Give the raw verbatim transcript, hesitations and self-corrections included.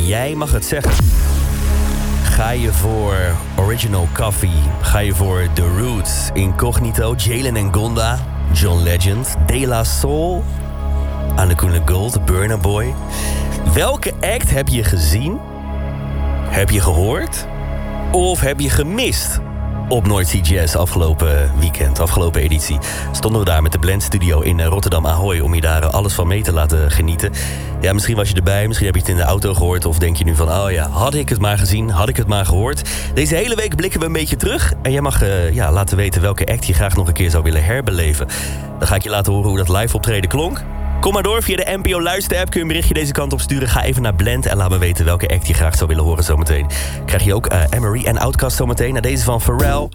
Jij mag het zeggen. Ga je voor Original Coffee? Ga je voor The Roots, Incognito, Jalen en Gonda, John Legend, De La Soul, Anne Gold, Burna Boy? Welke act heb je gezien? Heb je gehoord? Of heb je gemist? Op North Sea Jazz afgelopen weekend, afgelopen editie, stonden we daar met de Blend Studio in Rotterdam Ahoy om je daar alles van mee te laten genieten. Ja, misschien was je erbij, misschien heb je het in de auto gehoord of denk je nu van, oh ja, had ik het maar gezien, had ik het maar gehoord. Deze hele week blikken we een beetje terug en jij mag uh, ja, laten weten welke act je graag nog een keer zou willen herbeleven. Dan ga ik je laten horen hoe dat live optreden klonk. Kom maar door, via de N P O Luister-app kun je een berichtje deze kant op sturen. Ga even naar Blend en laat me weten welke act je graag zou willen horen zometeen. Krijg je ook uh, Emery en Outkast zometeen. Naar deze van Pharrell.